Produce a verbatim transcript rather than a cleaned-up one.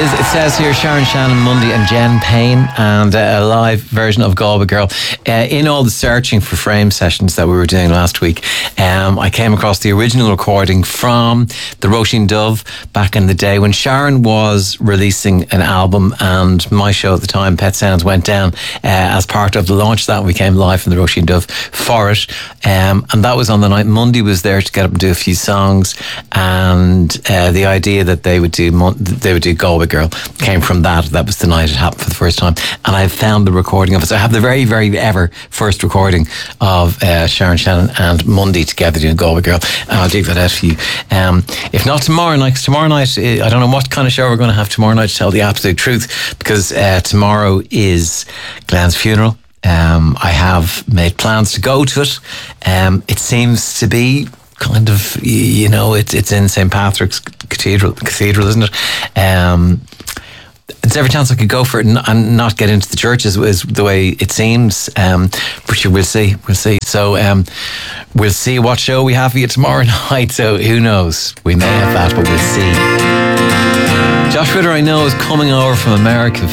is, it says here, Sharon Shannon Mundy and Jen Payne, and uh, a live version of Galway Girl. Uh, in all the searching for frame sessions that we were doing last week, um, I came across the original recording from the Roisin Dove back in the day when Sharon was releasing an album, and my show at the time, Pet Sounds, went down uh, as part of the launch of that. We came live from the Roisin Dove for it, um, and that was on the night Mundy was there to get up and do a few songs, and uh, the idea that they would do they would do Galway Girl came from that. That was the night it happened for the first time, and I found the recording of it. So I have the very, very ever first recording of uh, Sharon Shannon and Mundy together doing Galway Girl, and I'll dig that out for you. Um, if not tomorrow night, 'cause tomorrow night, I don't know what kind of show we're going to have tomorrow night, to tell the absolute truth, because uh, tomorrow is Glenn's funeral. Um, I have made plans to go to it. Um, it seems to be kind of, you know, it's it's in Saint Patrick's Cathedral, Cathedral, isn't it? Um, there's every chance I could go for it and, and not get into the church, is, is the way it seems. Um, but we'll see, we'll see. So um, we'll see what show we have for you tomorrow night. So who knows? We may have that, but we'll see. Josh Ritter, I know, is coming over from America